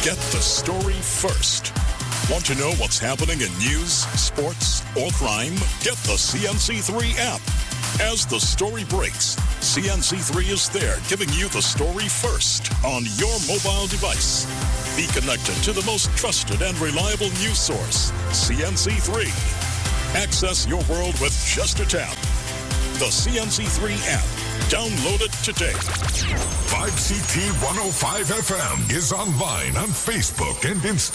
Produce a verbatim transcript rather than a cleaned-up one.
Get the story first. Want to know what's happening in news, sports, or crime? Get the C N C three app. As the story breaks, C N C three is there giving you the story first on your mobile device. Be connected to the most trusted and reliable news source, C N C three. Access your world with just a tap. The C N C three app. Download it today. five C T one oh five F M is online on Facebook and Instagram.